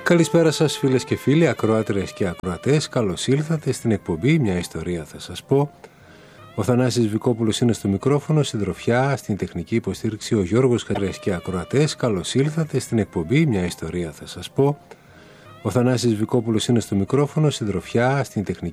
Καλησπέρα σας φίλες και φίλοι, ακροάτριες και ακροατές. Καλώς ήλθατε στην εκπομπή «Μια ιστορία θα σας πω». Ο Θανάσης Βικόπουλος είναι στο μικρόφωνο, συντροφιά στην τεχνική υποστήριξη ο Γιώργος Κατρές και ακροατές. Καλώς ήλθατε στην εκπομπή «Μια ιστορία θα σας πω». Ο Θανάσης Βικόπουλος είναι στο μικρόφωνο, συντροφιά στην τεχνική